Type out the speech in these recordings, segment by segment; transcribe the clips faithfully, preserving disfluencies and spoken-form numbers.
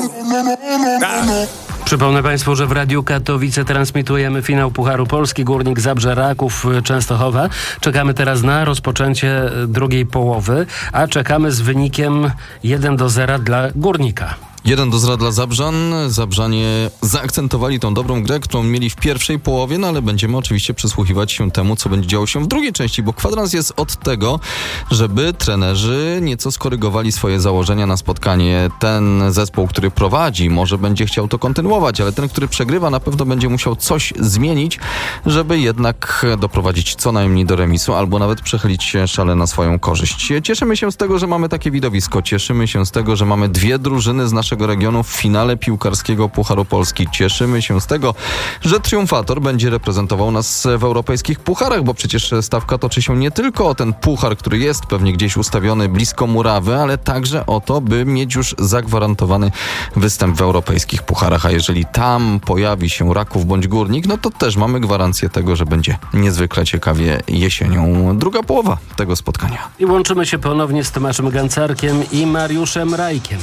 Przypomnę Państwu, że w Radiu Katowice transmitujemy finał Pucharu Polski Górnik Zabrze Raków Częstochowa. Czekamy teraz na rozpoczęcie drugiej połowy, a czekamy z wynikiem jeden do zera dla Górnika. jeden do zera dla Zabrzan. Zabrzanie zaakcentowali tą dobrą grę, którą mieli w pierwszej połowie, no ale będziemy oczywiście przysłuchiwać się temu, co będzie działo się w drugiej części, bo kwadrans jest od tego, żeby trenerzy nieco skorygowali swoje założenia na spotkanie. Ten zespół, który prowadzi, może będzie chciał to kontynuować, ale ten, który przegrywa, na pewno będzie musiał coś zmienić, żeby jednak doprowadzić co najmniej do remisu, albo nawet przechylić się szale na swoją korzyść. Cieszymy się z tego, że mamy takie widowisko. Cieszymy się z tego, że mamy dwie drużyny z naszego regionu w finale piłkarskiego Pucharu Polski. Cieszymy się z tego, że triumfator będzie reprezentował nas w europejskich pucharach, bo przecież stawka toczy się nie tylko o ten puchar, który jest pewnie gdzieś ustawiony blisko murawy, ale także o to, by mieć już zagwarantowany występ w europejskich pucharach. A jeżeli tam pojawi się Raków bądź Górnik, no to też mamy gwarancję tego, że będzie niezwykle ciekawie jesienią. Druga połowa tego spotkania. I łączymy się ponownie z Tomaszem Gancarkiem i Mariuszem Rajkiem.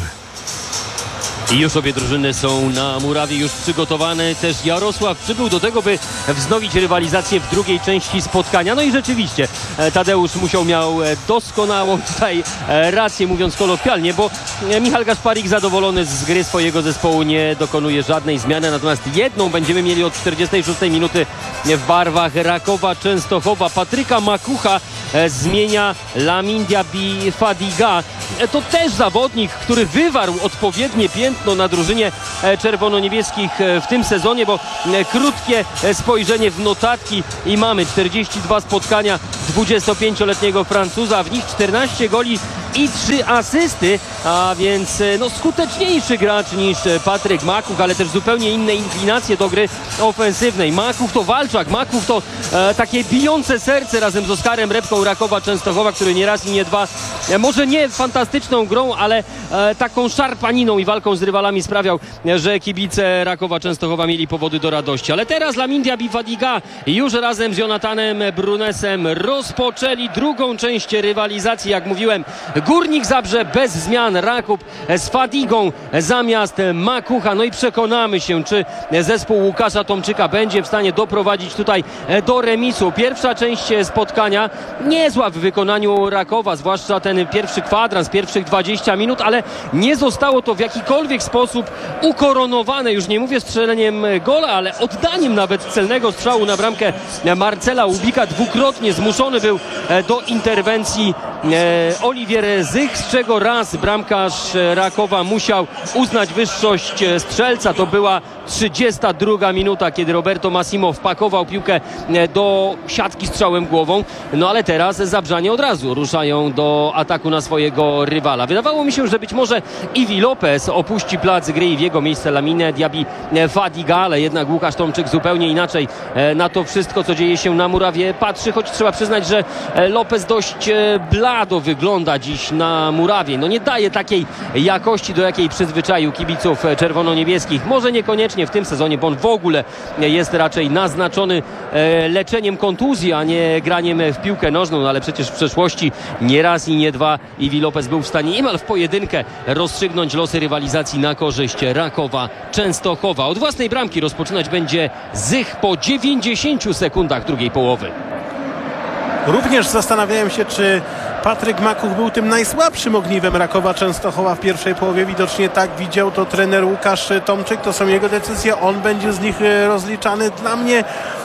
I już obie drużyny są na murawie, już przygotowane. Też Jarosław przybył do tego, by wznowić rywalizację w drugiej części spotkania. No i rzeczywiście Tadeusz Musiał miał doskonałą tutaj rację, mówiąc kolokwialnie, bo Michał Gaszparik zadowolony z gry swojego zespołu nie dokonuje żadnej zmiany. Natomiast jedną będziemy mieli od czterdziestej szóstej minuty w barwach Rakowa Częstochowa. Patryka Makucha zmienia Lamin Diaby Fadiga. To też zawodnik, który wywarł odpowiednie piętno na drużynie czerwono-niebieskich w tym sezonie, bo krótkie spojrzenie w notatki i mamy czterdzieści dwa spotkania dwudziestopięcioletniego Francuza, w nich czternaście goli i trzy asysty, a więc no, skuteczniejszy gracz niż Patryk Makuch, ale też zupełnie inne inklinacje do gry ofensywnej. Makuch to walczak, Makuch to e, takie bijące serce razem z Oskarem Repką Rakowa Częstochowa, który nie raz i nie dwa, e, może nie fantastyczną grą, ale e, taką szarpaniną i walką z rywalami sprawiał, że kibice Rakowa Częstochowa mieli powody do radości. Ale teraz Lamin Diaby Fadiga już razem z Jonathanem Brunesem rozpoczęli drugą część rywalizacji, jak mówiłem. Górnik Zabrze bez zmian, Raków z Fadigą zamiast Makucha. No i przekonamy się, czy zespół Łukasza Tomczyka będzie w stanie doprowadzić tutaj do remisu. Pierwsza część spotkania niezła w wykonaniu Rakowa, zwłaszcza ten pierwszy kwadrans, pierwszych dwadzieścia minut, ale nie zostało to w jakikolwiek sposób ukoronowane. Już nie mówię strzeleniem gola, ale oddaniem nawet celnego strzału na bramkę Marcela Łubika. Dwukrotnie zmuszony był do interwencji Oliwier Zych, z czego raz bramkarz Rakowa musiał uznać wyższość strzelca. To była trzydziesta druga minuta, kiedy Roberto Massimo wpakował piłkę do siatki strzałem głową. No ale teraz Zabrzanie od razu ruszają do ataku na swojego rywala. Wydawało mi się, że być może Iwi Lopez opuści plac gry i w jego miejsce Lamin Diaby Fadiga, ale jednak Łukasz Tomczyk zupełnie inaczej na to wszystko, co dzieje się na murawie patrzy, choć trzeba przyznać, że Lopez dość blado wygląda dziś na murawie. No nie daje takiej jakości, do jakiej przyzwyczaił kibiców czerwono-niebieskich. Może niekoniecznie w tym sezonie, bo on w ogóle jest raczej naznaczony leczeniem kontuzji, a nie graniem w piłkę nożną, no ale przecież w przeszłości nie raz i nie dwa Iwi Lopez był w stanie niemal w pojedynkę rozstrzygnąć losy rywalizacji na korzyść Rakowa Częstochowa. Od własnej bramki rozpoczynać będzie Zych po dziewięćdziesięciu sekundach drugiej połowy. Również zastanawiałem się, czy Patryk Makuch był tym najsłabszym ogniwem Rakowa Częstochowa w pierwszej połowie. Widocznie tak widział to trener Łukasz Tomczyk. To są jego decyzje. On będzie z nich rozliczany. Dla mnie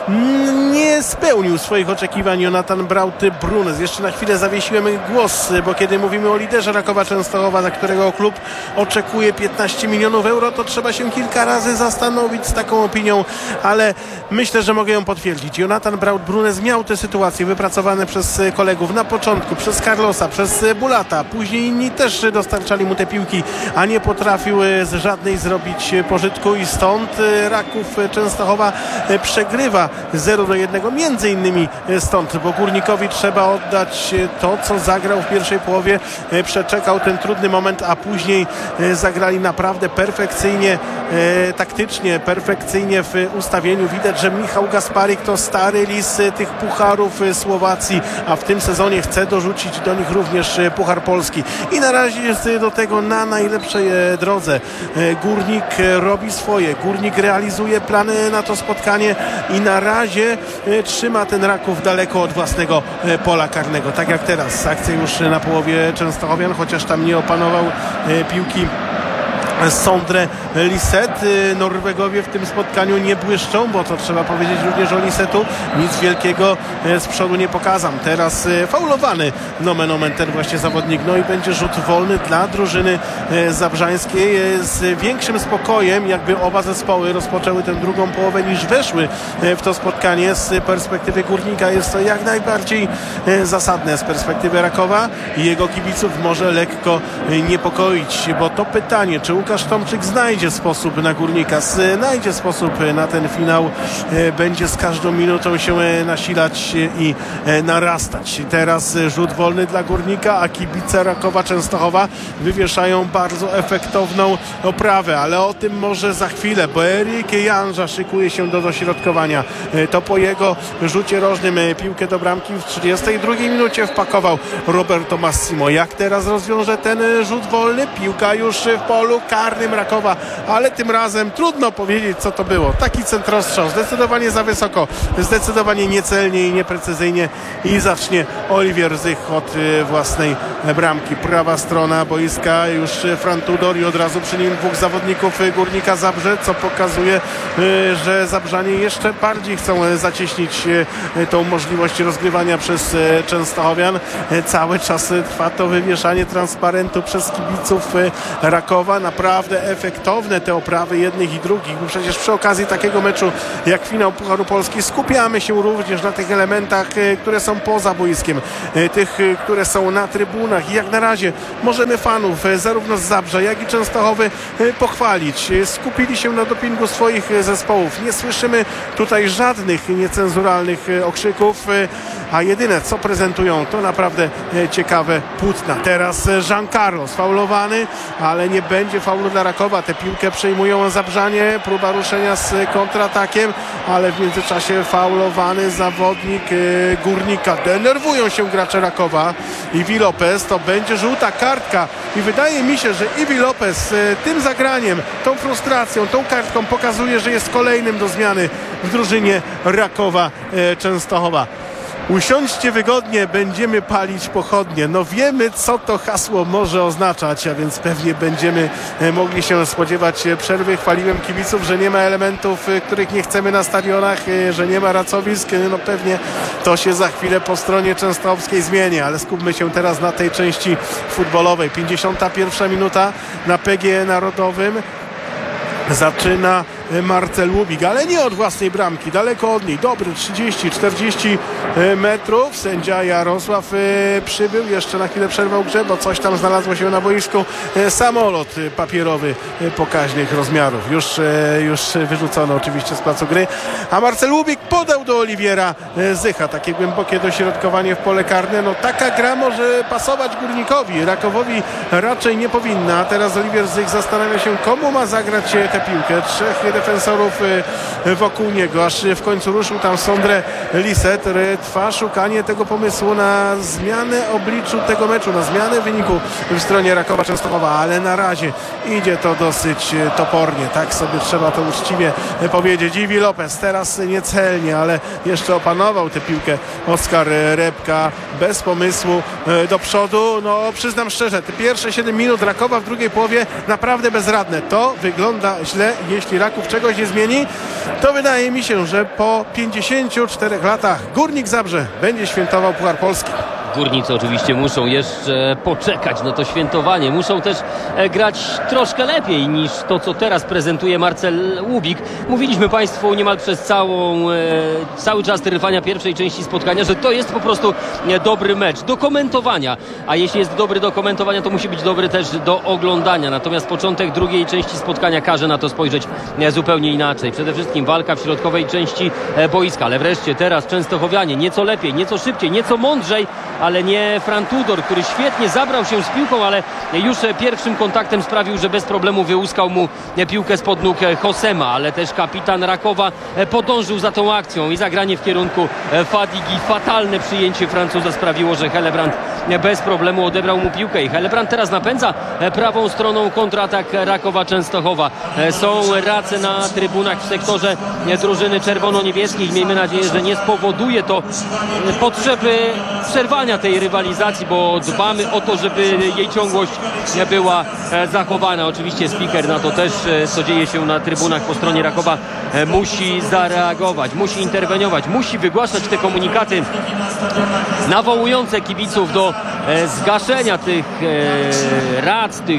nie spełnił swoich oczekiwań Jonathan Braut-Brunes. Jeszcze na chwilę zawiesiłem głos, bo kiedy mówimy o liderze Rakowa Częstochowa, za którego klub oczekuje piętnaście milionów euro, to trzeba się kilka razy zastanowić z taką opinią, ale myślę, że mogę ją potwierdzić. Jonathan Braut-Brunes miał te sytuacje wypracowane przez kolegów na początku, przez Carlosa, przez Bulata. Później inni też dostarczali mu te piłki, a nie potrafił z żadnej zrobić pożytku i stąd Raków Częstochowa przegrywa zero do jednego. Między innymi stąd, bo Górnikowi trzeba oddać to, co zagrał w pierwszej połowie. Przeczekał ten trudny moment, a później zagrali naprawdę perfekcyjnie, taktycznie, perfekcyjnie w ustawieniu. Widać, że Michał Gasparik to stary lis tych pucharów Słowacji, a w tym sezonie chce dorzucić do nich również Puchar Polski. I na razie jest do tego na najlepszej drodze. Górnik robi swoje. Górnik realizuje plany na to spotkanie i na razie trzyma ten Raków daleko od własnego pola karnego. Tak jak teraz. Akcja już na połowie Częstochowian, chociaż tam nie opanował piłki Sondre Lisset. Norwegowie w tym spotkaniu nie błyszczą, bo to trzeba powiedzieć również o Lissetu. Nic wielkiego z przodu nie pokazał. Teraz faulowany nomen omen ten właśnie zawodnik. No i będzie rzut wolny dla drużyny zabrzańskiej. Z większym spokojem jakby oba zespoły rozpoczęły tę drugą połowę niż weszły w to spotkanie. Z perspektywy Górnika jest to jak najbardziej zasadne. Z perspektywy Rakowa i jego kibiców może lekko niepokoić, bo to pytanie, czy Łukasz Tomczyk znajdzie sposób na Górnika, znajdzie sposób na ten finał, będzie z każdą minutą się nasilać i narastać. Teraz rzut wolny dla Górnika, a kibice Rakowa Częstochowa wywieszają bardzo efektowną oprawę, ale o tym może za chwilę, bo Erik Janża szykuje się do dośrodkowania. To po jego rzucie rożnym piłkę do bramki w trzydziestej drugiej minucie wpakował Roberto Massimo. Jak teraz rozwiąże ten rzut wolny? Piłka już w polu karnym Rakowa, ale tym razem trudno powiedzieć, co to było. Taki centrostrzał, zdecydowanie za wysoko, zdecydowanie niecelnie i nieprecyzyjnie i zacznie Oliwier Zych od własnej bramki. Prawa strona boiska, już Fran Tudor i od razu przy nim dwóch zawodników Górnika Zabrze, co pokazuje, że Zabrzanie jeszcze bardziej chcą zacieśnić tą możliwość rozgrywania przez Częstochowian. Cały czas trwa to wywieszanie transparentu przez kibiców Rakowa. Naprawdę efektowne te oprawy jednych i drugich, bo przecież przy okazji takiego meczu jak finał Pucharu Polski skupiamy się również na tych elementach, które są poza boiskiem, tych, które są na trybunach i jak na razie możemy fanów zarówno z Zabrza, jak i Częstochowy pochwalić. Skupili się na dopingu swoich zespołów. Nie słyszymy tutaj żadnych niecenzuralnych okrzyków, a jedyne co prezentują to naprawdę ciekawe płótna. Teraz Jean Carlos faulowany, ale nie będzie faulu dla Rakowa. Tę piłkę przejmują Zabrzanie, próba ruszenia z kontratakiem, ale w międzyczasie faulowany zawodnik Górnika. Denerwują się gracze Rakowa. Iwi Lopez, to będzie żółta kartka i wydaje mi się, że Iwi Lopez tym zagraniem, tą frustracją, tą kartką pokazuje, że jest kolejnym do zmiany w drużynie Rakowa Częstochowa. Usiądźcie wygodnie, będziemy palić pochodnie. No wiemy, co to hasło może oznaczać, a więc pewnie będziemy mogli się spodziewać przerwy. Chwaliłem kibiców, że nie ma elementów, których nie chcemy na stadionach, że nie ma racowisk. No pewnie to się za chwilę po stronie częstochowskiej zmieni, ale skupmy się teraz na tej części futbolowej. pięćdziesiąta pierwsza minuta na P G E Narodowym. Zaczyna Marcel Łubik, ale nie od własnej bramki, daleko od niej, dobry trzydzieści czterdzieści metrów. Sędzia Jarosław przybył, jeszcze na chwilę przerwał grze, bo coś tam znalazło się na boisku. Samolot papierowy pokaźnych rozmiarów, już, już wyrzucono oczywiście z placu gry, a Marcel Łubik podał do Oliwiera Zycha, takie głębokie dośrodkowanie w pole karne. No taka gra może pasować Górnikowi, Rakowowi raczej nie powinna, a teraz Oliwier Zych zastanawia się, komu ma zagrać tę piłkę. Trzech defensorów wokół niego, aż w końcu ruszył tam Sondre Lisset. Trwa szukanie tego pomysłu na zmianę obliczu tego meczu, na zmianę wyniku w stronie Rakowa Częstochowa, ale na razie idzie to dosyć topornie, tak sobie trzeba to uczciwie powiedzieć. Iwi Lopez teraz niecelnie, ale jeszcze opanował tę piłkę Oskar Repka bez pomysłu do przodu. No przyznam szczerze, te pierwsze siedem minut Rakowa w drugiej połowie naprawdę bezradne. To wygląda źle. Jeśli Raków czegoś nie zmieni, to wydaje mi się, że po pięćdziesięciu czterech latach Górnik Zabrze będzie świętował Puchar Polski. Górnicy oczywiście muszą jeszcze poczekać na to świętowanie. Muszą też grać troszkę lepiej niż to, co teraz prezentuje Marcel Łubik. Mówiliśmy Państwu niemal przez całą, cały czas trwania pierwszej części spotkania, że to jest po prostu dobry mecz do komentowania. A jeśli jest dobry do komentowania, to musi być dobry też do oglądania. Natomiast początek drugiej części spotkania każe na to spojrzeć zupełnie inaczej. Przede wszystkim walka w środkowej części boiska. Ale wreszcie teraz Częstochowianie nieco lepiej, nieco szybciej, nieco mądrzej, ale nie Fran Tudor, który świetnie zabrał się z piłką, ale już pierwszym kontaktem sprawił, że bez problemu wyłuskał mu piłkę spod nóg Hosema, ale też kapitan Rakowa podążył za tą akcją i zagranie w kierunku Fadigi. Fatalne przyjęcie Francuza sprawiło, że Helebrand bez problemu odebrał mu piłkę i Helebrand teraz napędza prawą stroną kontratak Rakowa Częstochowa. Są race na trybunach w sektorze drużyny czerwono-niebieskich. Miejmy nadzieję, że nie spowoduje to potrzeby przerwania tej rywalizacji, bo dbamy o to, żeby jej ciągłość była zachowana. Oczywiście speaker na to też, co dzieje się na trybunach po stronie Rakowa, musi zareagować, musi interweniować, musi wygłaszać te komunikaty nawołujące kibiców do zgaszenia tych rac, tych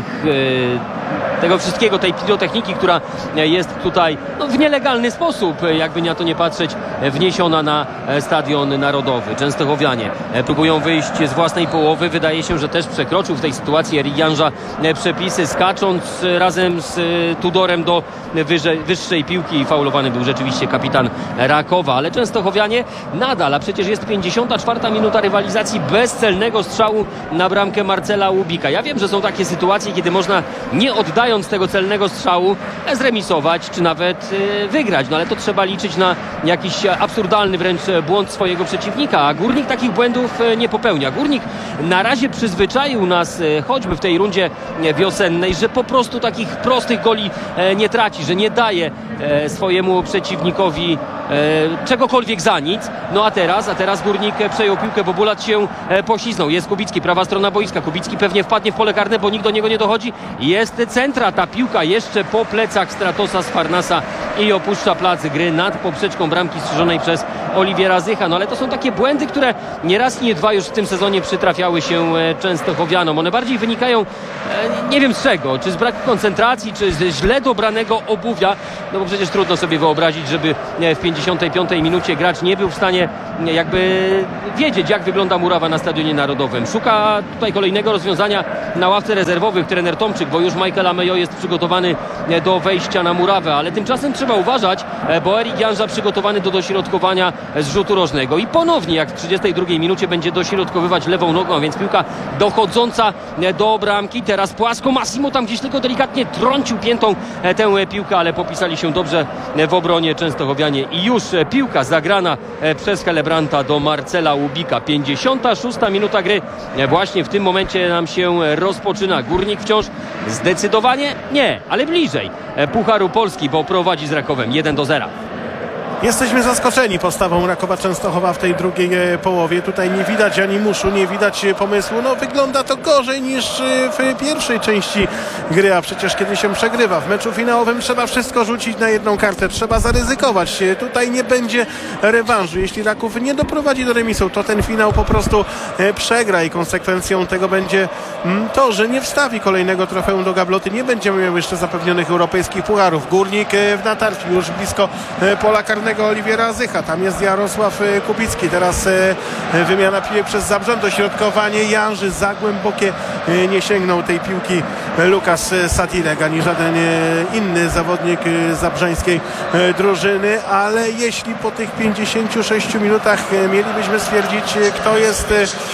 tego wszystkiego, tej pirotechniki, która jest tutaj no, w nielegalny sposób, jakby na to nie patrzeć, wniesiona na Stadion Narodowy. Częstochowianie próbują wyjść z własnej połowy. Wydaje się, że też przekroczył w tej sytuacji Erik Janża przepisy, skacząc razem z Tudorem do wyżej, wyższej piłki. Faulowany był rzeczywiście kapitan Rakowa, ale Częstochowianie nadal, a przecież jest pięćdziesiąta czwarta minuta rywalizacji, bez celnego strzału na bramkę Marcela Łubika. Ja wiem, że są takie sytuacje, kiedy można nie oddając tego celnego strzału zremisować, czy nawet yy, wygrać. No ale to trzeba liczyć na jakiś absurdalny wręcz błąd swojego przeciwnika, a Górnik takich błędów yy, nie popełnia. Górnik na razie przyzwyczaił nas, yy, choćby w tej rundzie yy, wiosennej, że po prostu takich prostych goli yy, nie traci, że nie daje yy, swojemu przeciwnikowi yy, czegokolwiek za nic. No a teraz, a teraz Górnik przejął piłkę, bo Bulat się yy, pośliznął. Jest Kubicki, prawa strona boiska. Kubicki pewnie wpadnie w pole karne, bo nikt do niego nie dochodzi. Jest centra, ta piłka jeszcze po plecach Stratosa z Farnasa i opuszcza plac gry nad poprzeczką bramki strzeżonej przez Oliwiera Zycha. No ale to są takie błędy, które nie raz i nie dwa już w tym sezonie przytrafiały się Częstochowianom. One bardziej wynikają, nie wiem z czego, czy z braku koncentracji, czy z źle dobranego obuwia, no bo przecież trudno sobie wyobrazić, żeby w pięćdziesiątej piątej minucie gracz nie był w stanie jakby wiedzieć, jak wygląda murawa na Stadionie Narodowym. Szuka tutaj kolejnego rozwiązania na ławce rezerwowych trener Tomczyk, bo już Michael Amejo jest przygotowany do wejścia na murawę, ale tymczasem trzeba uważać, bo Erik Janża przygotowany do dośrodkowania z rzutu rożnego i ponownie jak w trzydziestej drugiej minucie będzie dośrodkowywać lewą nogą, a więc piłka dochodząca do bramki. Teraz płasko Massimo tam gdzieś tylko delikatnie trącił piętą tę piłkę, ale popisali się dobrze w obronie Częstochowianie i już piłka zagrana przez Helebranta do Marcela Łubika. pięćdziesiąta szósta minuta gry właśnie w tym momencie nam się rozpoczyna. Górnik wciąż zdecydowanie nie, ale bliżej Pucharu Polski, bo prowadzi z Rakowem jeden do zera. Jesteśmy zaskoczeni postawą Rakowa Częstochowa w tej drugiej połowie. Tutaj nie widać ani muszu, nie widać pomysłu. No wygląda to gorzej niż w pierwszej części gry, a przecież kiedy się przegrywa w meczu finałowym trzeba wszystko rzucić na jedną kartę. Trzeba zaryzykować. Tutaj nie będzie rewanżu. Jeśli Raków nie doprowadzi do remisu, to ten finał po prostu przegra i konsekwencją tego będzie to, że nie wstawi kolejnego trofeum do gabloty. Nie będziemy miał jeszcze zapewnionych europejskich pucharów. Górnik w natarciu już blisko pola karnego Oliwiera Zycha. Tam jest Jarosław Kubicki. Teraz wymiana piłek przez Zabrze. Dośrodkowanie Janży za głębokie. Nie sięgnął tej piłki Lukas Satirek ani żaden inny zawodnik zabrzeńskiej drużyny, ale jeśli po tych pięćdziesięciu sześciu minutach mielibyśmy stwierdzić, kto jest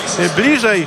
bliżej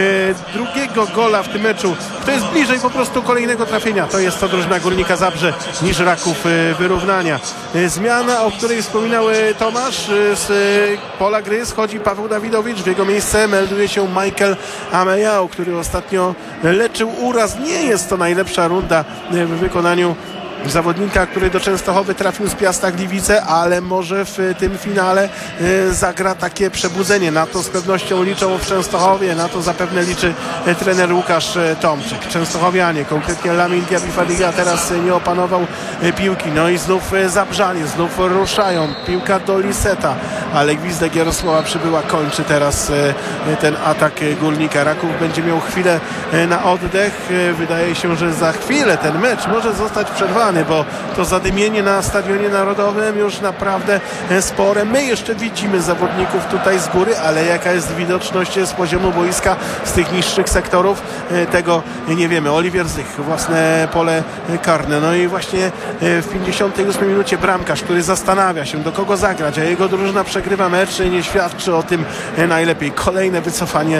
drugiego gola w tym meczu, kto jest bliżej po prostu kolejnego trafienia, to jest to drużyna Górnika Zabrze niż Raków wyrównania. Zmiana, o której wspominał Tomasz, z pola gry schodzi Paweł Dawidowicz, w jego miejsce melduje się Michael Amejao, który ostatnio leczył uraz. Nie jest to najlepsza runda w wykonaniu zawodnika, który do Częstochowy trafił z Piasta Gliwice, ale może w tym finale y, zagra takie przebudzenie. Na to z pewnością liczą w Częstochowie, na to zapewne liczy y, trener Łukasz y, Tomczyk. Częstochowianie, konkretnie Lamin Diaby Fadiga teraz y, nie opanował y, piłki. No i znów y, Zabrzanie, znów ruszają. Piłka do Liseta, ale gwizdek Jarosława Przybyła kończy teraz y, y, ten atak y, Górnika. Raków będzie miał chwilę y, na oddech. Y, wydaje się, że za chwilę ten mecz może zostać przerwany, bo to zadymienie na Stadionie Narodowym już naprawdę spore. My jeszcze widzimy zawodników tutaj z góry, ale jaka jest widoczność z poziomu boiska, z tych niższych sektorów, tego nie wiemy. Oliwier Zych, własne pole karne. No i właśnie w pięćdziesiątej ósmej minucie bramkarz, który zastanawia się, do kogo zagrać, a jego drużyna przegrywa mecz, nie świadczy o tym najlepiej. Kolejne wycofanie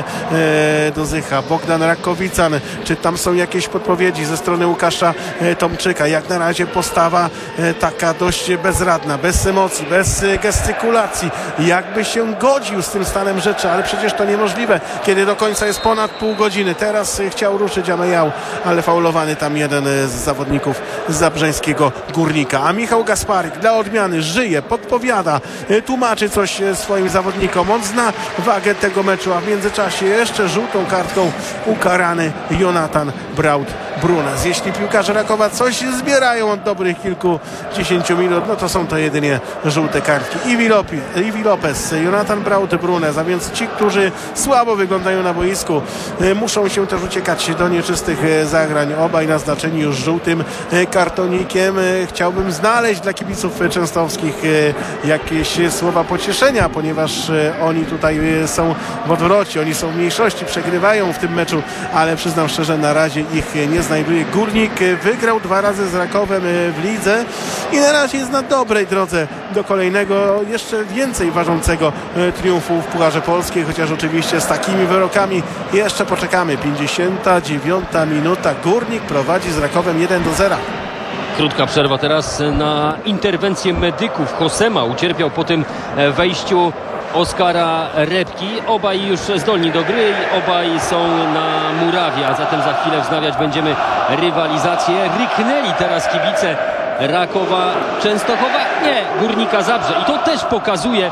do Zycha. Bogdan Rakowican. Czy tam są jakieś podpowiedzi ze strony Łukasza Tomczyka? Jak na razie postawa taka dość bezradna, bez emocji, bez gestykulacji. Jakby się godził z tym stanem rzeczy, ale przecież to niemożliwe, kiedy do końca jest ponad pół godziny. Teraz chciał ruszyć Amejał, ale faulowany tam jeden z zawodników zabrzeńskiego Górnika. A Michał Gasparyk dla odmiany żyje, podpowiada, tłumaczy coś swoim zawodnikom. On zna wagę tego meczu, a w międzyczasie jeszcze żółtą kartką ukarany Jonathan Braut-Brunes. Jeśli piłkarze Rakowa coś zbierają od dobrych kilkudziesięciu minut, no to są to jedynie żółte kartki. Iwi Lopez, Iwi Lopez, Jonathan Braut-Brunes, a więc ci, którzy słabo wyglądają na boisku, muszą się też uciekać do nieczystych zagrań. Obaj naznaczeni już żółtym kartonikiem. Chciałbym znaleźć dla kibiców częstochowskich jakieś słowa pocieszenia, ponieważ oni tutaj są w odwrocie, oni są w mniejszości, przegrywają w tym meczu, ale przyznam szczerze, na razie ich nie znajduje. Górnik wygrał dwa razy z Rakowem w lidze i na razie jest na dobrej drodze do kolejnego, jeszcze więcej ważącego triumfu w Pucharze Polskiej, chociaż oczywiście z takimi wyrokami jeszcze poczekamy. pięćdziesiąta dziewiąta minuta. Górnik prowadzi z Rakowem jeden do zera. Krótka przerwa teraz na interwencję medyków. Hosema ucierpiał po tym wejściu Oskara Repki. Obaj już zdolni do gry i obaj są na murawie, a zatem za chwilę wznawiać będziemy rywalizację. Ryknęli teraz kibice Rakowa Częstochowa, nie, Górnika Zabrze. I to też pokazuje,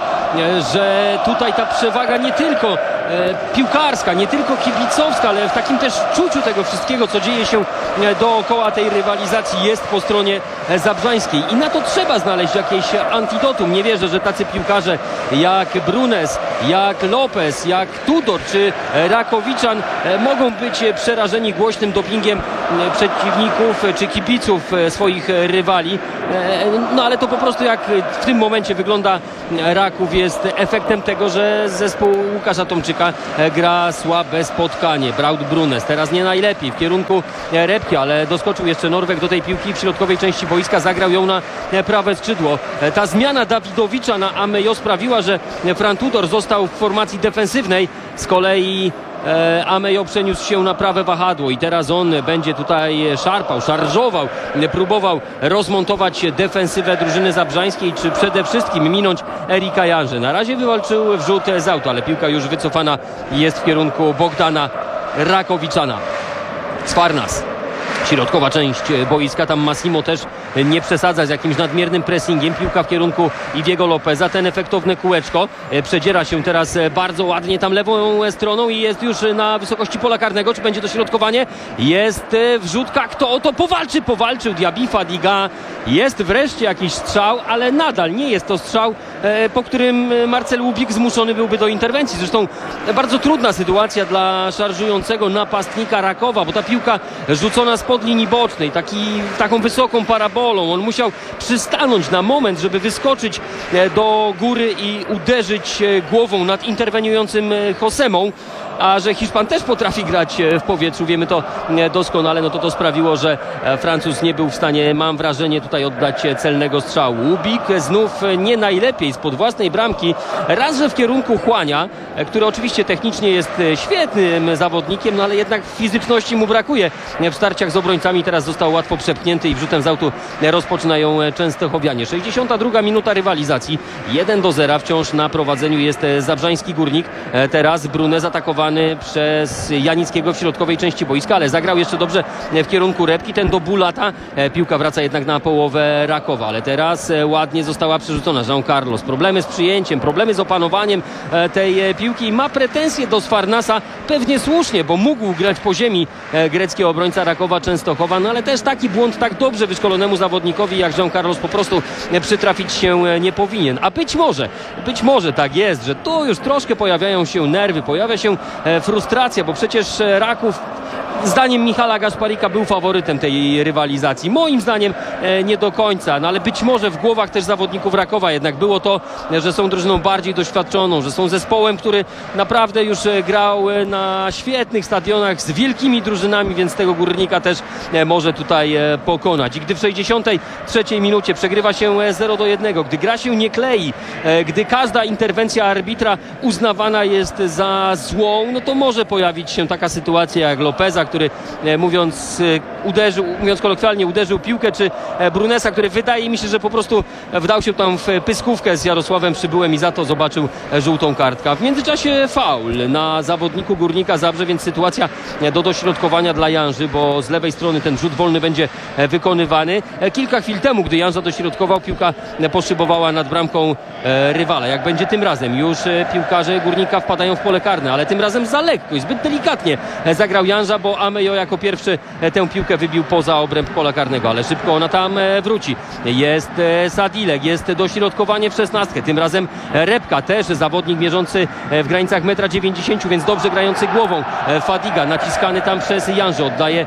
że tutaj ta przewaga nie tylko e, piłkarska, nie tylko kibicowska, ale w takim też czuciu tego wszystkiego, co dzieje się dookoła tej rywalizacji, jest po stronie zabrzańskiej. I na to trzeba znaleźć jakieś antidotum. Nie wierzę, że tacy piłkarze jak Brunes, jak Lopez, jak Tudor czy Rakowiczan mogą być przerażeni głośnym dopingiem przeciwników czy kibiców swoich rywali. No ale to po prostu jak w tym momencie wygląda Raków, jest efektem tego, że zespół Łukasza Tomczyka gra słabe spotkanie. Braut-Brunes teraz nie najlepiej w kierunku Repki, ale doskoczył jeszcze Norweg do tej piłki w środkowej części boiska, zagrał ją na prawe skrzydło. Ta zmiana Dawidowicza na Amejo sprawiła, że Fran Tudor został w formacji defensywnej. Z kolei E, Amejo przeniósł się na prawe wahadło i teraz on będzie tutaj szarpał, szarżował, próbował rozmontować defensywę drużyny zabrzańskiej, czy przede wszystkim minąć Erika Janże. Na razie wywalczył wrzut z auta, ale piłka już wycofana jest w kierunku Bogdana Rakowiczana. Sfarnas. Środkowa część boiska, tam Massimo też nie przesadza z jakimś nadmiernym pressingiem. Piłka w kierunku Iwiego Lopeza, ten efektowne kółeczko przedziera się teraz bardzo ładnie tam lewą stroną i jest już na wysokości pola karnego. Czy będzie dośrodkowanie? Jest wrzutka. Kto o to powalczy? Powalczył Diaby Fadiga. Jest wreszcie jakiś strzał, ale nadal nie jest to strzał, po którym Marcel Łubik zmuszony byłby do interwencji. Zresztą bardzo trudna sytuacja dla szarżującego napastnika Rakowa, bo ta piłka rzucona spod linii bocznej, taki, taką wysoką parabolą. On musiał przystanąć na moment, żeby wyskoczyć do góry i uderzyć głową nad interweniującym Hosemą. A że Hiszpan też potrafi grać w powietrzu, wiemy to doskonale, no to to sprawiło, że Francuz nie był w stanie, mam wrażenie, tutaj oddać celnego strzału. Łubik znów nie najlepiej spod własnej bramki, raz, że w kierunku Chłania, który oczywiście technicznie jest świetnym zawodnikiem, no ale jednak fizyczności mu brakuje w starciach z obrońcami. Teraz został łatwo przepchnięty i wrzutem z autu rozpoczynają Częstochowianie. sześćdziesiąta druga minuta rywalizacji, jeden do zera, wciąż na prowadzeniu jest zabrzański Górnik. Teraz Brunes atakowany blokowany przez Janickiego w środkowej części boiska, ale zagrał jeszcze dobrze w kierunku Repki. Ten do Bulata. Piłka wraca jednak na połowę Rakowa, ale teraz ładnie została przerzucona. Jean Carlos. Problemy z przyjęciem, problemy z opanowaniem tej piłki i ma pretensje do Sfarnasa. Pewnie słusznie, bo mógł grać po ziemi grecki obrońca Rakowa Częstochowa, no ale też taki błąd tak dobrze wyszkolonemu zawodnikowi jak Jean Carlos po prostu przytrafić się nie powinien. A być może, być może tak jest, że tu już troszkę pojawiają się nerwy, pojawia się frustracja, bo przecież Raków zdaniem Michala Gaszparika był faworytem tej rywalizacji. Moim zdaniem e, nie do końca, no ale być może w głowach też zawodników Rakowa jednak było to, że są drużyną bardziej doświadczoną, że są zespołem, który naprawdę już grał na świetnych stadionach z wielkimi drużynami, więc tego Górnika też e, może tutaj e, pokonać. I gdy w sześćdziesiątej trzeciej minucie przegrywa się zero do jednego, gdy gra się nie klei, e, gdy każda interwencja arbitra uznawana jest za złą, no to może pojawić się taka sytuacja jak Lopeza, który mówiąc uderzył, mówiąc kolokwialnie uderzył piłkę, czy Brunesa, który wydaje mi się, że po prostu wdał się tam w pyskówkę z Jarosławem Przybyłem i za to zobaczył żółtą kartkę. W międzyczasie faul na zawodniku Górnika Zabrze, więc sytuacja do dośrodkowania dla Janży, bo z lewej strony ten rzut wolny będzie wykonywany. Kilka chwil temu, gdy Janża dośrodkował, piłka poszybowała nad bramką rywala. Jak będzie tym razem? Już piłkarze Górnika wpadają w pole karne, ale tym razem za lekko i zbyt delikatnie zagrał Janża, bo Amejo jako pierwszy tę piłkę wybił poza obręb pola karnego, ale szybko ona tam wróci. Jest Sadilek, jest dośrodkowanie w szesnastkę, tym razem Repka, też zawodnik mierzący w granicach metra dziewięćdziesiąt, więc dobrze grający głową. Fadiga naciskany tam przez Janżę, oddaje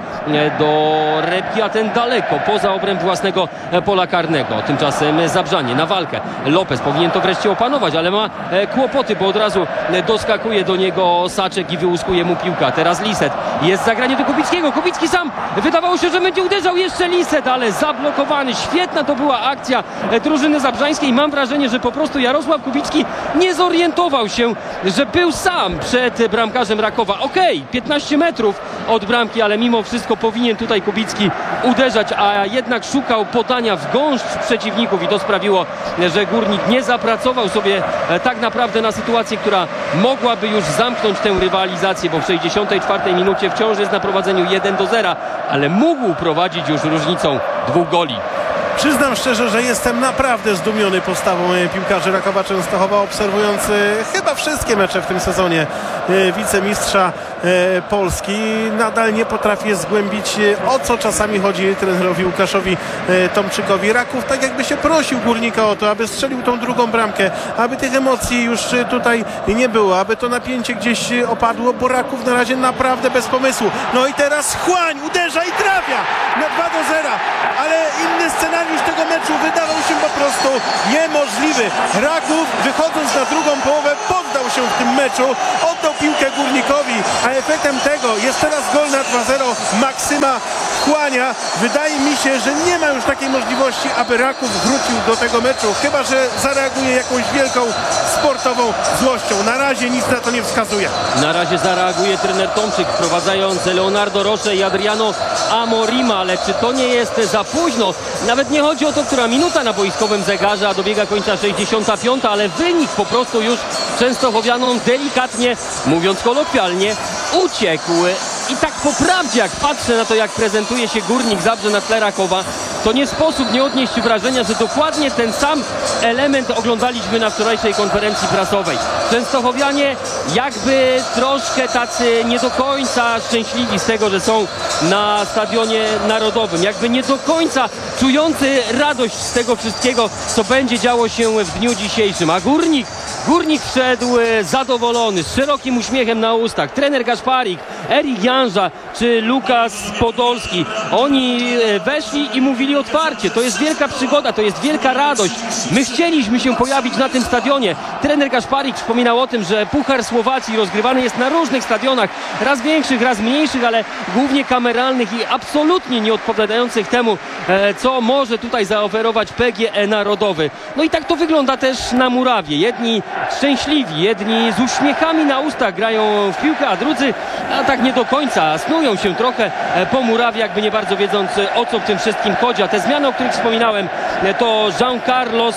do Repki, a ten daleko poza obręb własnego pola karnego. Tymczasem Zabrzanie na walkę. Lopez powinien to wreszcie opanować, ale ma kłopoty, bo od razu doskakuje do niego Saczek i wyłuskuje mu piłka. Teraz Liset. Jest zagranie do Kubickiego. Kubicki sam wydawało się, że będzie uderzał jeszcze Liset, ale zablokowany. Świetna to była akcja drużyny zabrzańskiej. Mam wrażenie, że po prostu Jarosław Kubicki nie zorientował się, że był sam przed bramkarzem Rakowa. Okej, okay, piętnaście metrów od bramki, ale mimo wszystko powinien tutaj Kubicki uderzać, a jednak szukał podania w gąszcz przeciwników i to sprawiło, że Górnik nie zapracował sobie tak naprawdę na sytuację, która mogłaby już zamknąć tę rywalizację, bo w sześćdziesiątej czwartej minucie wciąż jest na prowadzeniu jeden do zera, ale mógł prowadzić już różnicą dwóch goli. Przyznam szczerze, że jestem naprawdę zdumiony postawą piłkarzy Rakowa Częstochowa, obserwując chyba wszystkie mecze w tym sezonie wicemistrza Polski. Nadal nie potrafię zgłębić, o co czasami chodzi trenerowi Łukaszowi Tomczykowi. Raków tak jakby się prosił Górnika o to, aby strzelił tą drugą bramkę, aby tych emocji już tutaj nie było, aby to napięcie gdzieś opadło, bo Raków na razie naprawdę bez pomysłu. No i teraz Chłań uderza i trafia na dwa do zera, ale inny scenariusz tego meczu wydawał się po prostu niemożliwy. Raków, wychodząc na drugą połowę, poddał się w tym meczu, oddał piłkę Górnikowi, a efektem tego jest teraz gol na dwa zero Maksyma Chłania. Wydaje mi się, że nie ma już takiej możliwości, aby Raków wrócił do tego meczu, chyba że zareaguje jakąś wielką sportową złością. Na razie nic na to nie wskazuje. Na razie zareaguje trener Tomczyk, wprowadzając Leonardo Roche i Adriano Amorima, ale czy to nie jest za późno? Nawet nie chodzi o to, która minuta na boiskowym zegarze, a dobiega końca sześćdziesiąta piąta, ale wynik po prostu już Częstochowianom delikatnie, mówiąc kolokwialnie, uciekł. I tak po prawdzie, jak patrzę na to, jak prezentuje się Górnik Zabrze na tle Rakowa, to nie sposób nie odnieść wrażenia, że dokładnie ten sam element oglądaliśmy na wczorajszej konferencji prasowej. Częstochowianie jakby troszkę tacy nie do końca szczęśliwi z tego, że są na Stadionie Narodowym. Jakby nie do końca czujący radość z tego wszystkiego, co będzie działo się w dniu dzisiejszym. A Górnik, Górnik wszedł zadowolony, z szerokim uśmiechem na ustach. Trener Gaszparik, Erik Janża czy Lukas Podolski. Oni weszli i mówili otwarcie. To jest wielka przygoda, to jest wielka radość. My chcieliśmy się pojawić na tym stadionie. Trener Gaszparik wspominał o tym, że Puchar Słowacji rozgrywany jest na różnych stadionach. Raz większych, raz mniejszych, ale głównie kameralnych i absolutnie nie odpowiadających temu, co może tutaj zaoferować P G E Narodowy. No i tak to wygląda też na murawie. Jedni szczęśliwi, jedni z uśmiechami na ustach grają w piłkę, a drudzy a tak nie do końca. Snują się trochę po murawie, jakby nie bardzo wiedząc, o co w tym wszystkim chodzi. A te zmiany, o których wspominałem, to Jean Carlos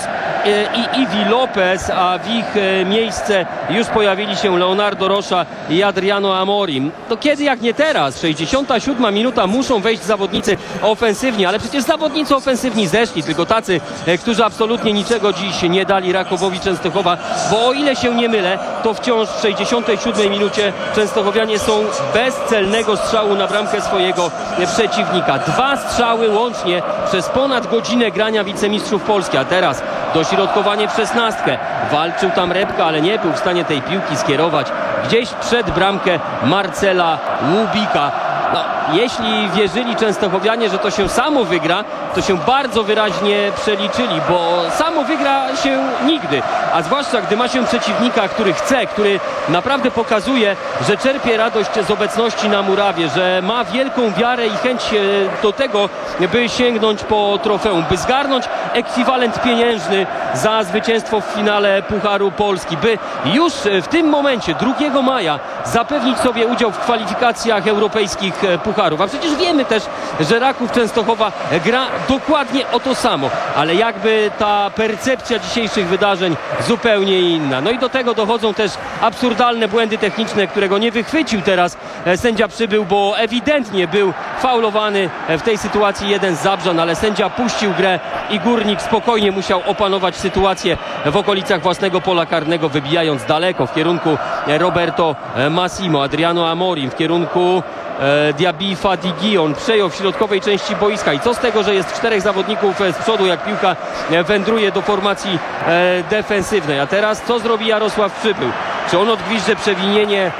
i Iwi Lopez, a w ich miejsce już pojawili się Leonardo Rocha i Adriano Amorim. To kiedy jak nie teraz? sześćdziesiąta siódma minuta, muszą wejść zawodnicy ofensywni, ale przecież zawodnicy ofensywni zeszli, tylko tacy, którzy absolutnie niczego dziś nie dali Rakowowi Częstochowa, bo o ile się nie mylę, to wciąż w sześćdziesiątej siódmej minucie częstochowianie są bez celnego strzału na bramkę swojego przeciwnika. Dwa strzały łącznie przez ponad godzinę grania wicemistrzów Polski, a teraz dośrodkowanie w szesnastkę. Walczył tam Repka, ale nie był w stanie tej piłki skierować gdzieś przed bramkę Marcela Łubika. No, jeśli wierzyli częstochowianie, że to się samo wygra, to się bardzo wyraźnie przeliczyli, bo samo wygra się nigdy, a zwłaszcza gdy ma się przeciwnika, który chce, który naprawdę pokazuje, że czerpie radość z obecności na murawie, że ma wielką wiarę i chęć do tego, by sięgnąć po trofeum, by zgarnąć ekwiwalent pieniężny za zwycięstwo w finale Pucharu Polski, by już w tym momencie, drugiego maja, zapewnić sobie udział w kwalifikacjach europejskich pucharów. A przecież wiemy też, że Raków Częstochowa gra dokładnie o to samo, ale jakby ta percepcja dzisiejszych wydarzeń zupełnie inna. No i do tego dochodzą też absurdalne błędy techniczne, którego nie wychwycił teraz sędzia Przybył, bo ewidentnie był faulowany w tej sytuacji jeden z Zabrzan, ale sędzia puścił grę i Górnik spokojnie musiał opanować sytuację w okolicach własnego pola karnego, wybijając daleko w kierunku Roberto Massimo. Adriano Amorim w kierunku e, Diaby Fadigi. On przejął w środkowej części boiska. I co z tego, że jest czterech zawodników z przodu, jak piłka wędruje do formacji e, defensywnej. A teraz co zrobi Jarosław Przybył? Czy on odgwizdże przewinienie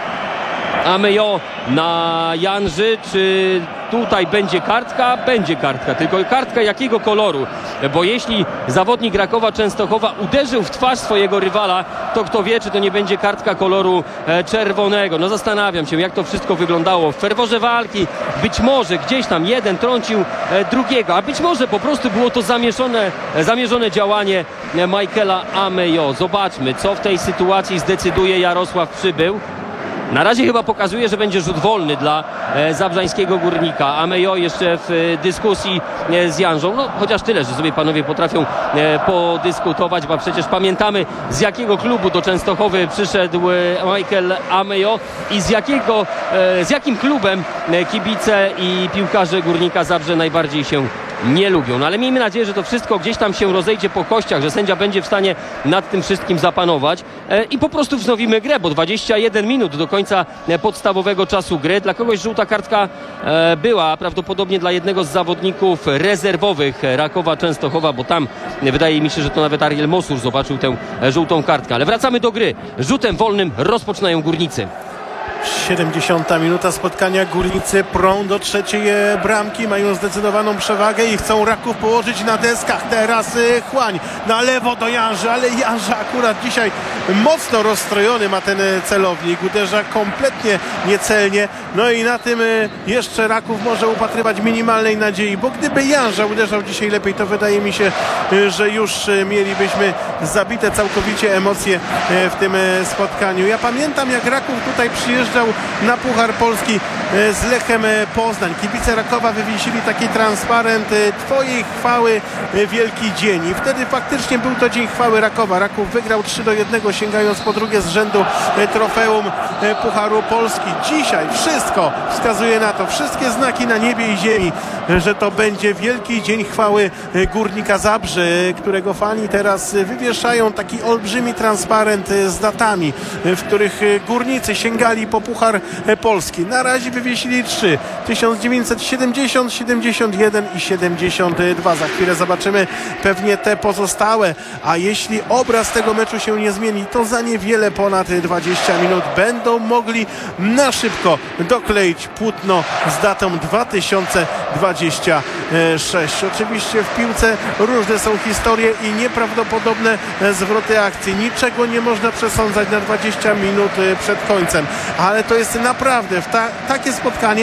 Amejo na Janży, czy tutaj będzie kartka? Będzie kartka, tylko kartka jakiego koloru? Bo jeśli zawodnik Rakowa Częstochowa uderzył w twarz swojego rywala, to kto wie, czy to nie będzie kartka koloru e, czerwonego. No zastanawiam się, jak to wszystko wyglądało w ferworze walki. Być może gdzieś tam jeden trącił e, drugiego, a być może po prostu było to zamierzone, e, zamierzone działanie e, Michaela Amejo. Zobaczmy, co w tej sytuacji zdecyduje Jarosław Przybył. Na razie chyba pokazuje, że będzie rzut wolny dla e, zabrzańskiego Górnika. Amejo jeszcze w e, dyskusji e, z Janżą. No chociaż tyle, że sobie panowie potrafią e, podyskutować, bo przecież pamiętamy, z jakiego klubu do Częstochowy przyszedł e, Michael Amejo i z jakiego, e, z jakim klubem e, kibice i piłkarze Górnika Zabrze najbardziej się nie lubią. No ale miejmy nadzieję, że to wszystko gdzieś tam się rozejdzie po kościach, że sędzia będzie w stanie nad tym wszystkim zapanować e, i po prostu wznowimy grę, bo dwadzieścia jeden minut do końca podstawowego czasu gry. Dla kogoś żółta kartka e, była, prawdopodobnie dla jednego z zawodników rezerwowych Rakowa Częstochowa, bo tam wydaje mi się, że to nawet Ariel Mosur zobaczył tę żółtą kartkę. Ale wracamy do gry. Rzutem wolnym rozpoczynają Górnicy. siedemdziesiąta minuta spotkania. Górnicy prą do trzeciej bramki, mają zdecydowaną przewagę i chcą Raków położyć na deskach. Teraz Chłań na lewo do Janży, ale Janża akurat dzisiaj mocno rozstrojony ma ten celownik, uderza kompletnie niecelnie, no i na tym jeszcze Raków może upatrywać minimalnej nadziei, bo gdyby Janża uderzał dzisiaj lepiej, to wydaje mi się, że już mielibyśmy zabite całkowicie emocje w tym spotkaniu. Ja pamiętam, jak Raków tutaj przyjeżdżał na Puchar Polski z Lechem Poznań. Kibice Rakowa wywiesili taki transparent: Twojej chwały wielki dzień. I wtedy faktycznie był to dzień chwały Rakowa. Raków wygrał trzy do jednego, sięgając po drugie z rzędu trofeum Pucharu Polski. Dzisiaj wszystko wskazuje na to, wszystkie znaki na niebie i ziemi, że to będzie wielki dzień chwały Górnika Zabrze, którego fani teraz wywieszają taki olbrzymi transparent z datami, w których górnicy sięgali po Puchar Polski. Na razie wywiesili trzy. tysiąc dziewięćset siedemdziesiąt, siedemdziesiąt jeden i siedemdziesiąt dwa. Za chwilę zobaczymy pewnie te pozostałe. A jeśli obraz tego meczu się nie zmieni, to za niewiele ponad dwadzieścia minut będą mogli na szybko dokleić płótno z datą dwa tysiące dwudziesty szósty. Oczywiście w piłce różne są historie i nieprawdopodobne zwroty akcji. Niczego nie można przesądzać na dwadzieścia minut przed końcem. Ale to jest naprawdę w ta, takie spotkanie, w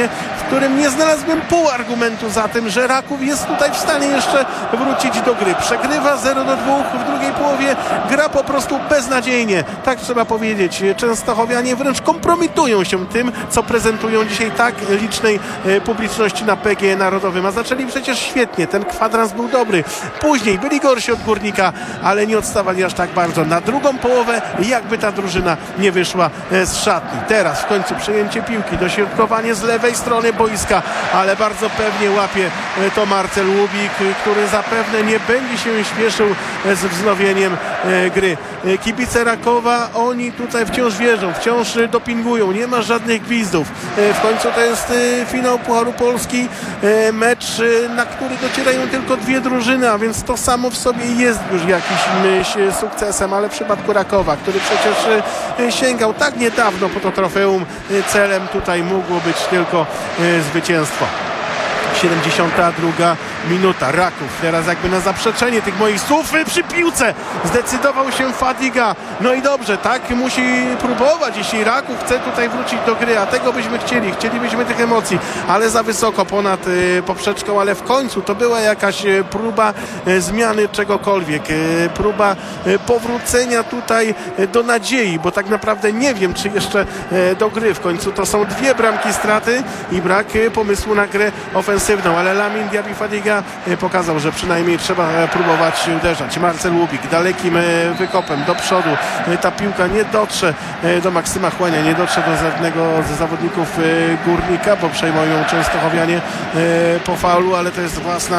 którym nie znalazłbym pół argumentu za tym, że Raków jest tutaj w stanie jeszcze wrócić do gry. Przegrywa zero do dwóch w drugiej połowie, gra po prostu beznadziejnie, tak trzeba powiedzieć. Częstochowianie wręcz kompromitują się tym, co prezentują dzisiaj tak licznej publiczności na P G E Narodowym, a zaczęli przecież świetnie, ten kwadrans był dobry, później byli gorsi od Górnika, ale nie odstawali aż tak bardzo. Na drugą połowę jakby ta drużyna nie wyszła z szatni. Teraz w końcu przejęcie piłki, dośrodkowanie z lewej strony boiska, ale bardzo pewnie łapie to Marcel Łubik, który zapewne nie będzie się śpieszył z wznowieniem gry. Kibice Rakowa, oni tutaj wciąż wierzą, wciąż dopingują, nie ma żadnych gwizdów. W końcu to jest finał Pucharu Polski, mecz, na który docierają tylko dwie drużyny, a więc to samo w sobie jest już jakimś sukcesem, ale w przypadku Rakowa, który przecież sięgał tak niedawno po to trofeum, celem tutaj mogło być tylko zwycięstwo. siedemdziesiąta druga minuta. Raków teraz jakby na zaprzeczenie tych moich słów przy piłce zdecydował się Fadiga. No i dobrze, tak musi próbować, jeśli Raków chce tutaj wrócić do gry, a tego byśmy chcieli, chcielibyśmy tych emocji, ale za wysoko ponad y, poprzeczką, ale w końcu to była jakaś y, próba y, zmiany czegokolwiek, y, próba y, powrócenia tutaj y, do nadziei, bo tak naprawdę nie wiem, czy jeszcze y, do gry. W końcu to są dwie bramki straty i brak y, pomysłu na grę ofensywną, ale Lamin Diaby Fadiga pokazał, że przynajmniej trzeba próbować uderzać. Marcel Łubik dalekim wykopem do przodu. Ta piłka nie dotrze do Maksyma Chłania, nie dotrze do żadnego ze zawodników Górnika, bo przejmują Częstochowianie po faulu, ale to jest własna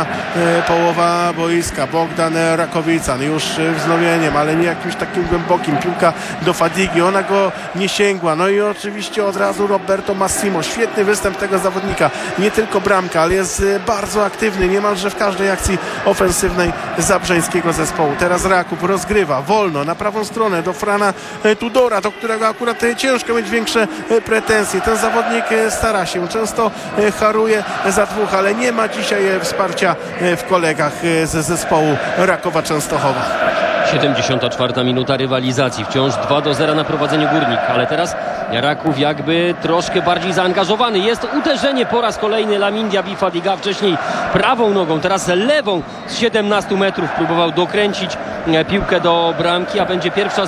połowa boiska. Bogdan Rakowican już wznowieniem, ale nie jakimś takim głębokim. Piłka do Fadigi, ona go nie sięgła. No i oczywiście od razu Roberto Massimo. Świetny występ tego zawodnika. Nie tylko bramka, ale jest bardzo aktywny niemalże w każdej akcji ofensywnej zabrzeńskiego zespołu. Teraz Raków rozgrywa wolno na prawą stronę do Frana Tudora, do którego akurat ciężko mieć większe pretensje. Ten zawodnik stara się, często haruje za dwóch, ale nie ma dzisiaj wsparcia w kolegach ze zespołu Rakowa Częstochowa. siedemdziesiąta czwarta minuta rywalizacji. Wciąż dwa do zera na prowadzeniu Górnik, ale teraz Raków jakby troszkę bardziej zaangażowany. Jest uderzenie po raz kolejny Lamin Diaby Fadiga, wcześniej prawą nogą, teraz lewą z siedemnastu metrów próbował dokręcić piłkę do bramki, a będzie pierwsza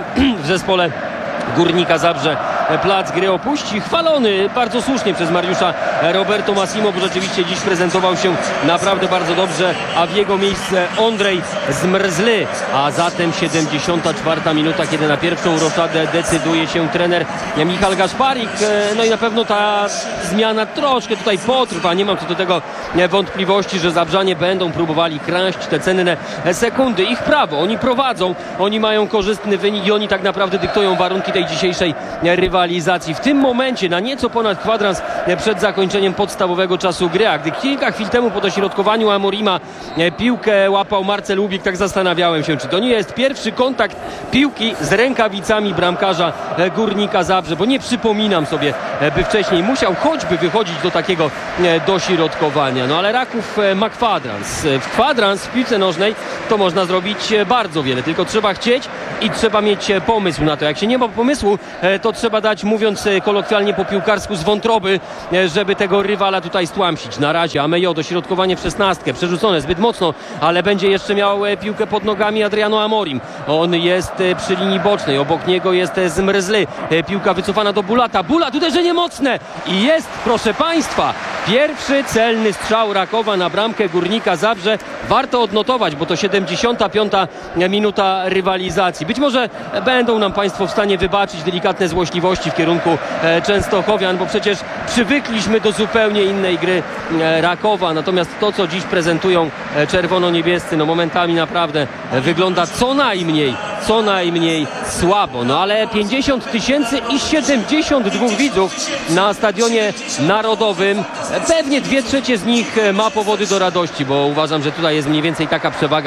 w zespole Górnika Zabrze. Plac gry opuści, chwalony bardzo słusznie przez Mariusza Roberto Massimo, bo rzeczywiście dziś prezentował się naprawdę bardzo dobrze, a w jego miejsce Ondrej Zmrzly. A zatem siedemdziesiąta czwarta minuta, kiedy na pierwszą roszadę decyduje się trener Michal Gaszparik. No i na pewno ta zmiana troszkę tutaj potrwa, nie mam co do tego wątpliwości, że Zabrzanie będą próbowali kraść te cenne sekundy. Ich prawo, oni prowadzą, oni mają korzystny wynik i oni tak naprawdę dyktują warunki tej dzisiejszej rywalizacji. W tym momencie na nieco ponad kwadrans przed zakończeniem podstawowego czasu gry, a gdy kilka chwil temu po dośrodkowaniu Amorima piłkę łapał Marcel Łubik, tak zastanawiałem się, czy to nie jest pierwszy kontakt piłki z rękawicami bramkarza Górnika Zabrze, bo nie przypominam sobie, by wcześniej musiał choćby wychodzić do takiego dośrodkowania. No ale Raków ma kwadrans. W kwadrans w piłce nożnej to można zrobić bardzo wiele, tylko trzeba chcieć i trzeba mieć pomysł na to. Jak się nie ma pomysłu, to trzeba dać, mówiąc kolokwialnie po piłkarsku, z wątroby, żeby tego rywala tutaj stłamsić. Na razie Amejo, dośrodkowanie w szesnastkę, przerzucone zbyt mocno, ale będzie jeszcze miał piłkę pod nogami Adriano Amorim. On jest przy linii bocznej, obok niego jest Zmrzly. Piłka wycofana do Bulata. Bulat, uderzenie mocne i jest, proszę Państwa, pierwszy celny strzał Rakowa na bramkę Górnika Zabrze. Warto odnotować, bo to siedemdziesiąta piąta minuta rywalizacji. Być może będą nam Państwo w stanie wybaczyć delikatne złośliwości w kierunku Częstochowian, bo przecież przywykliśmy do zupełnie innej gry Rakowa. Natomiast to, co dziś prezentują czerwono-niebiescy, no momentami naprawdę wygląda co najmniej, co najmniej słabo. No ale pięćdziesiąt tysięcy i siedemdziesiąt dwóch widzów na Stadionie Narodowym. Pewnie dwie trzecie z nich ma powody do radości, bo uważam, że tutaj jest mniej więcej taka przewaga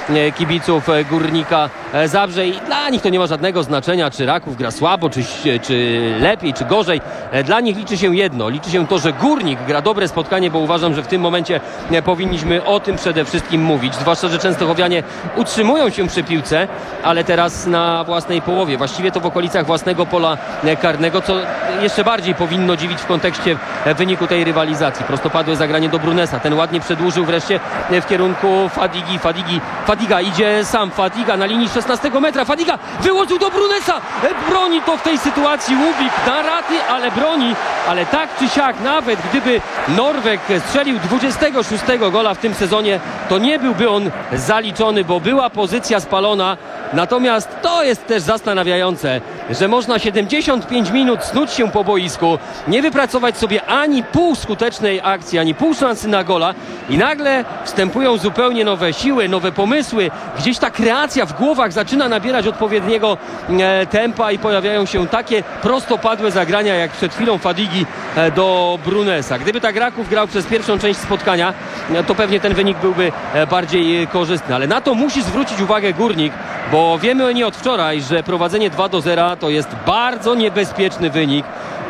kibiców Górnika Zabrze i dla nich to nie ma żadnego znaczenia, czy Raków gra słabo, czy, czy lepiej, czy gorzej. Dla nich liczy się jedno, liczy się to, że Górnik gra dobre spotkanie, bo uważam, że w tym momencie powinniśmy o tym przede wszystkim mówić, zwłaszcza, że częstochowianie utrzymują się przy piłce, ale teraz na własnej połowie, właściwie to w okolicach własnego pola karnego, co jeszcze bardziej powinno dziwić w kontekście wyniku tej rywalizacji. Prostopadłe zagranie do Brunesa, ten ładnie przedłużył wreszcie w kierunku Fadigi, Fadigi, Fadiga idzie sam, Fadiga na linii szesnastego metra, Fadiga wyłożył do Brunesa, broni to w tej sytuacji Łubik na raty, ale broni, ale tak czy siak, nawet gdyby Norweg strzelił dwudziestego szóstego gola w tym sezonie, to nie byłby on zaliczony, bo była pozycja spalona. Natomiast to jest też zastanawiające, że można siedemdziesiąt pięć minut snuć się po boisku, nie wypracować sobie ani pół skutecznej akcji, ani pół szansy na gola i nagle wstępują zupełnie nowe siły, nowe pomysły. Gdzieś ta kreacja w głowach zaczyna nabierać odpowiedniego e, tempa i pojawiają się takie prostopadłe zagrania jak przed chwilą Fadigi e, do Brunesa. Gdyby tak Raków grał przez pierwszą część spotkania, e, to pewnie ten wynik byłby e, bardziej e, korzystny. Ale na to musi zwrócić uwagę Górnik, bo wiemy nie od wczoraj, że prowadzenie dwa do zera to jest bardzo niebezpieczny wynik.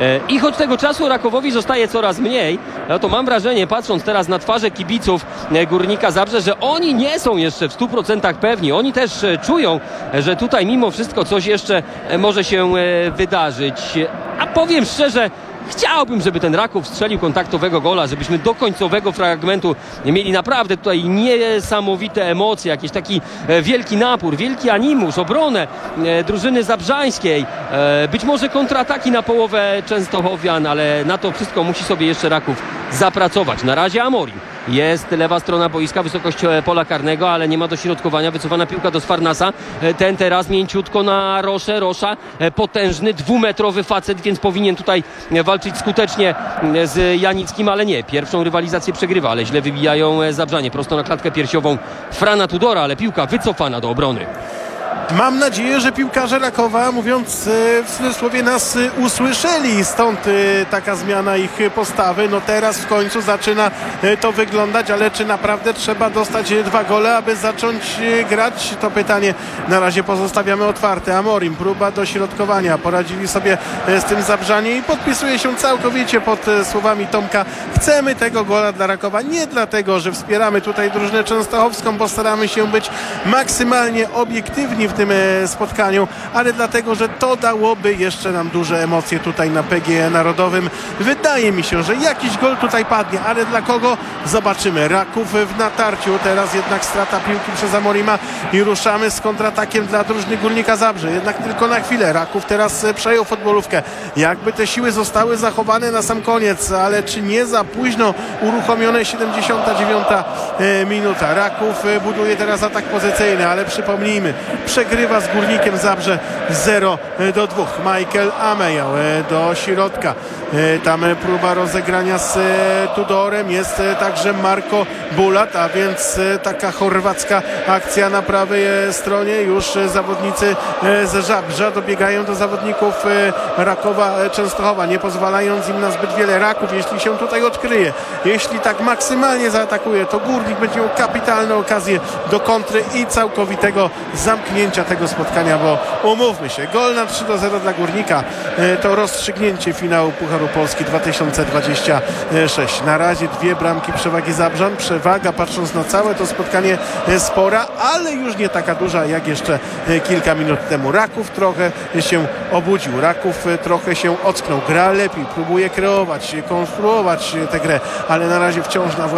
I choć tego czasu Rakowowi zostaje coraz mniej, no to mam wrażenie, patrząc teraz na twarze kibiców Górnika Zabrze, że oni nie są jeszcze w stu procentach pewni. Oni też czują, że tutaj mimo wszystko coś jeszcze może się wydarzyć. A powiem szczerze, chciałbym, żeby ten Raków strzelił kontaktowego gola, żebyśmy do końcowego fragmentu mieli naprawdę tutaj niesamowite emocje, jakiś taki wielki napór, wielki animusz, obronę drużyny zabrzańskiej, być może kontrataki na połowę Częstochowian, ale na to wszystko musi sobie jeszcze Raków zapracować. Na razie Amorim. Jest lewa strona boiska, wysokość pola karnego, ale nie ma dośrodkowania, wycofana piłka do Sfarnasa. Ten teraz mięciutko na Roszę. Rosza, potężny, dwumetrowy facet, więc powinien tutaj walczyć skutecznie z Janickim, ale nie. Pierwszą rywalizację przegrywa, ale źle wybijają Zabrzanie. Prosto na klatkę piersiową Frana Tudora, ale piłka wycofana do obrony. Mam nadzieję, że piłkarze Rakowa, mówiąc w cudzysłowie, nas usłyszeli, stąd taka zmiana ich postawy. No teraz w końcu zaczyna to wyglądać, ale czy naprawdę trzeba dostać dwa gole, aby zacząć grać? To pytanie na razie pozostawiamy otwarte. Amorim, próba dośrodkowania, poradzili sobie z tym Zabrzanie i podpisuje się całkowicie pod słowami Tomka. Chcemy tego gola dla Rakowa, nie dlatego, że wspieramy tutaj drużynę częstochowską, bo staramy się być maksymalnie obiektywni w tym spotkaniu, ale dlatego, że to dałoby jeszcze nam duże emocje tutaj na P G E Narodowym. Wydaje mi się, że jakiś gol tutaj padnie, ale dla kogo? Zobaczymy. Raków w natarciu, teraz jednak strata piłki przez Amorima i ruszamy z kontratakiem dla drużyny Górnika Zabrze. Jednak tylko na chwilę. Raków teraz przejął futbolówkę. Jakby te siły zostały zachowane na sam koniec, ale czy nie za późno uruchomione siedemdziesiąta dziewiąta minuta. Raków buduje teraz atak pozycyjny, ale przypomnijmy, przegrywa z Górnikiem Zabrze zero do dwóch. Michael Amejał do środka. Tam próba rozegrania z Tudorem. Jest także Marko Bulat, a więc taka chorwacka akcja na prawej stronie. Już zawodnicy z Zabrza dobiegają do zawodników Rakowa Częstochowa, nie pozwalając im na zbyt wiele. Raków, jeśli się tutaj odkryje, jeśli tak maksymalnie zaatakuje, to Górnik będzie miał kapitalne okazje do kontry i całkowitego zamknięcia tego spotkania, bo umówmy się, gol na trzy do zera dla Górnika to rozstrzygnięcie finału Pucharu Polski dwa tysiące dwudziesty szósty. Na razie dwie bramki przewagi Zabrzan. Przewaga, patrząc na całe to spotkanie, spora, ale już nie taka duża jak jeszcze kilka minut temu. Raków trochę się obudził. Raków trochę się ocknął. Gra lepiej, próbuje kreować, konstruować tę grę, ale na razie wciąż na